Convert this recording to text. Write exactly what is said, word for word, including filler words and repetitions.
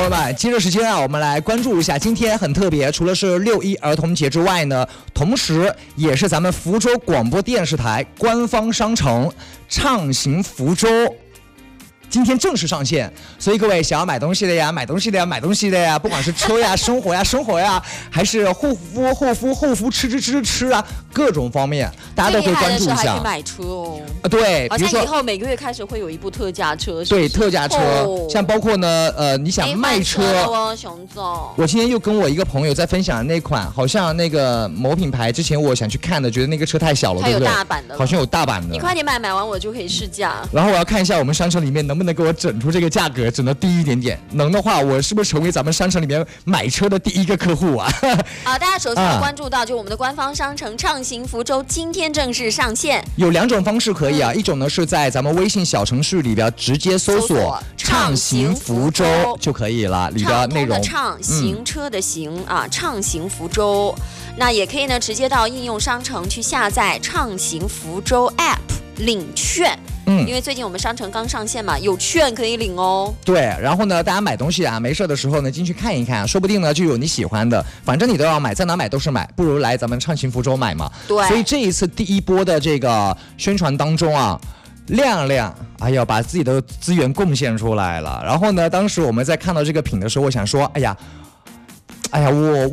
友们，接着时间啊，我们来关注一下，今天很特别，除了是六一儿童节之外呢，同时也是咱们福州广播电视台官方商城畅行福州今天正式上线，所以各位想要买东西的呀，买东西的呀，买东西的呀，不管是车呀、生活呀、生活呀，还是护肤、护肤、护肤吃吃吃吃啊，各种方面，大家都可以关注一下。 最厉害的是还可以买车哦， 啊，对， 好比如说像以后每个月开始会有一部特价车，是不对是特价车， 哦、 像包括呢，呃，你想卖车， 哎哦，熊总， 我今天又跟我一个朋友在分享那款，好像那个某品牌，之前我想去看的，觉得那个车太小了， 它有对不对？ 大版的了， 好像有大版的， 你快点买，买完我就可以试驾。 然后我要看一下我们商城里面能不能给我整出这个价格，整得低一点点。能的话，我是不是成为咱们商城里面买车的第一个客户啊？ 啊，大家首先要关注到，就我们的官方商城畅行福州今天正式上线。 有两种方式可以啊，嗯、一种呢是在咱们微信小程序里边直接搜索“畅行福州”就可以了，里边内容。 畅行车的行、嗯、啊，畅行福州。那也可以呢，直接到应用商城去下载畅行福州 App 领券。嗯，因为最近我们商城刚上线嘛，有券可以领哦。 对，然后呢，大家买东西啊，没事的时候呢，进去看一看，说不定呢就有你喜欢的。反正你都要买，在哪买都是买，不如来咱们畅行福州买嘛。 对。 所以这一次第一波的这个宣传当中啊，亮亮，哎呀，把自己的资源贡献出来了。然后呢，当时我们在看到这个品的时候，我想说，哎呀，哎呀，我。